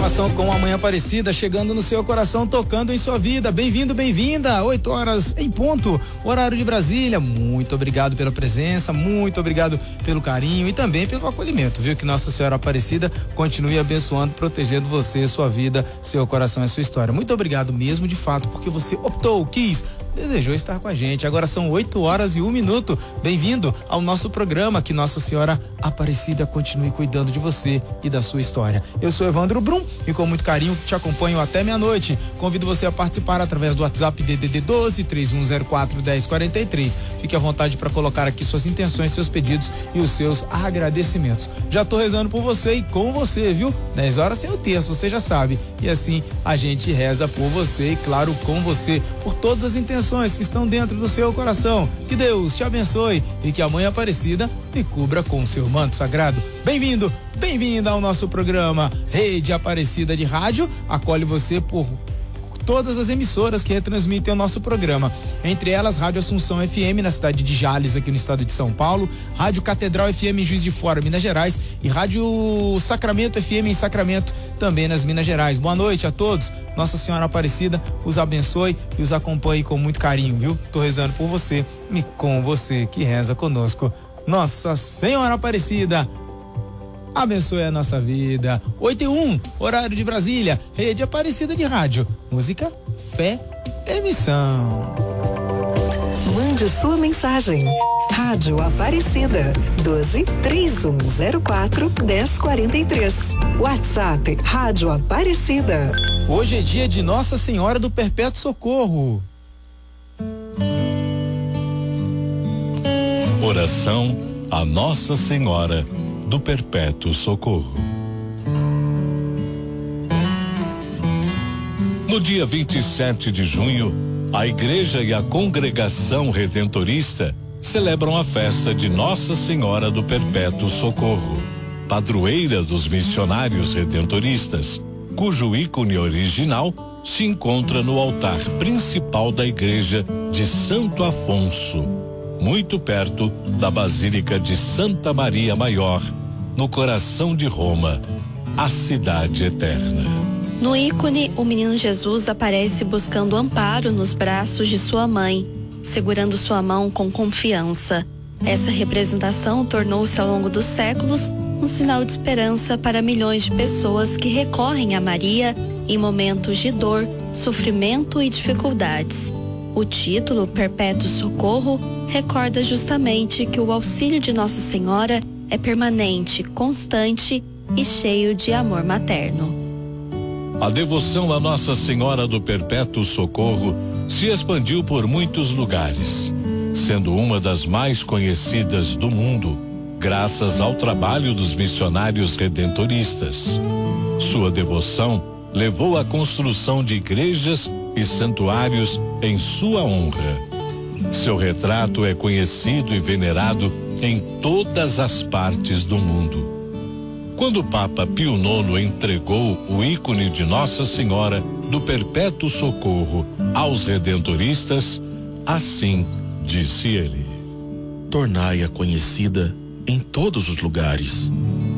programação com a Mãe Aparecida chegando no seu coração, tocando em sua vida. Bem-vindo, bem-vinda. 8 horas em ponto, horário de Brasília. Muito obrigado pela presença, muito obrigado pelo carinho e também pelo acolhimento, viu? Que Nossa Senhora Aparecida continue abençoando, protegendo você, sua vida, seu coração e sua história. Muito obrigado mesmo, de fato, porque você optou, quis, desejou estar com a gente. Agora são 8 horas e 1 minuto. Bem-vindo ao nosso programa. Que Nossa Senhora Aparecida continue cuidando de você e da sua história. Eu sou Evandro Brum e com muito carinho te acompanho até meia-noite. Convido você a participar através do WhatsApp DDD 12 3104 1043. Fique à vontade para colocar aqui suas intenções, seus pedidos e os seus agradecimentos. Já tô rezando por você e com você, viu? 10 horas tem o terço, você já sabe. E assim a gente reza por você e, claro, com você, por todas as intenções que estão dentro do seu coração. Que Deus te abençoe e que a Mãe Aparecida te cubra com o seu manto sagrado. Bem-vindo, bem-vinda ao nosso programa Rede Aparecida de Rádio. Acolhe você por todas as emissoras que retransmitem o nosso programa. Entre elas, Rádio Assunção FM na cidade de Jales, aqui no estado de São Paulo, Rádio Catedral FM em Juiz de Fora, Minas Gerais, e Rádio Sacramento FM em Sacramento, também nas Minas Gerais. Boa noite a todos. Nossa Senhora Aparecida os abençoe e os acompanhe com muito carinho, viu? Tô rezando por você e com você que reza conosco. Nossa Senhora Aparecida abençoe a nossa vida. 8h01, horário de Brasília, Rede Aparecida de Rádio. Música, fé, emissão. Mande sua mensagem. Rádio Aparecida 12 3104 1043. WhatsApp Rádio Aparecida. Hoje é dia de Nossa Senhora do Perpétuo Socorro. Oração a Nossa Senhora do Perpétuo Socorro. No dia 27 de junho, a Igreja e a Congregação Redentorista celebram a festa de Nossa Senhora do Perpétuo Socorro, padroeira dos missionários redentoristas, cujo ícone original se encontra no altar principal da igreja de Santo Afonso, muito perto da Basílica de Santa Maria Maior, no coração de Roma, a cidade eterna. No ícone, o menino Jesus aparece buscando amparo nos braços de sua mãe, segurando sua mão com confiança. Essa representação tornou-se ao longo dos séculos um sinal de esperança para milhões de pessoas que recorrem a Maria em momentos de dor, sofrimento e dificuldades. O título Perpétuo Socorro recorda justamente que o auxílio de Nossa Senhora é permanente, constante e cheio de amor materno. A devoção a Nossa Senhora do Perpétuo Socorro se expandiu por muitos lugares, sendo uma das mais conhecidas do mundo, graças ao trabalho dos missionários redentoristas. Sua devoção levou à construção de igrejas e santuários em sua honra. Seu retrato é conhecido e venerado em todas as partes do mundo. Quando o Papa Pio IX entregou o ícone de Nossa Senhora do Perpétuo Socorro aos redentoristas, assim disse ele: tornai-a conhecida em todos os lugares.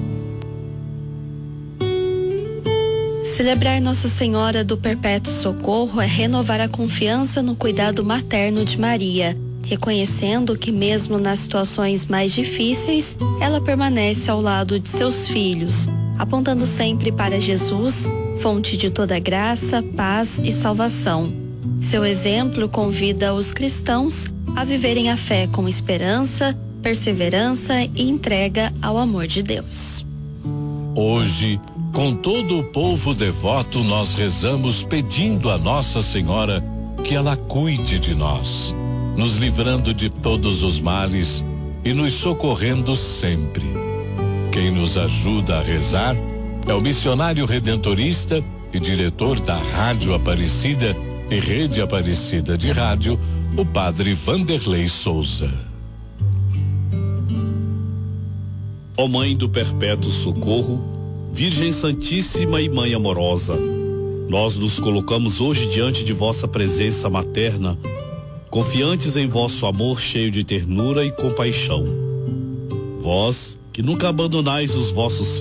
Celebrar Nossa Senhora do Perpétuo Socorro é renovar a confiança no cuidado materno de Maria, reconhecendo que mesmo nas situações mais difíceis, ela permanece ao lado de seus filhos, apontando sempre para Jesus, fonte de toda graça, paz e salvação. Seu exemplo convida os cristãos a viverem a fé com esperança, perseverança e entrega ao amor de Deus. Hoje, com todo o povo devoto, nós rezamos pedindo a Nossa Senhora que ela cuide de nós, nos livrando de todos os males e nos socorrendo sempre. Quem nos ajuda a rezar é o missionário redentorista e diretor da Rádio Aparecida e Rede Aparecida de Rádio, o padre Vanderlei Souza. Ó Mãe do Perpétuo Socorro, Virgem Santíssima e Mãe amorosa, nós nos colocamos hoje diante de vossa presença materna, confiantes em vosso amor cheio de ternura e compaixão. Vós, que nunca abandonais os vossos